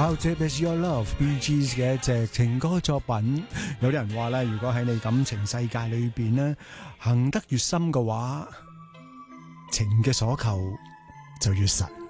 How Deep Is Your Love，Bee Gees 嘅一隻情歌作品。有啲人話咧，如果喺你感情世界裏邊咧行得越深嘅話，情嘅所求就越實。